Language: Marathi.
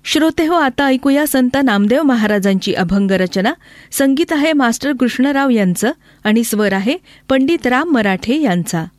श्रोते हो, आता ऐकूया संत नामदेव महाराजांची अभंग रचना. संगीत आहे मास्टर कृष्णराव यांचं आणि स्वर आहे पंडित राम मराठे यांचा.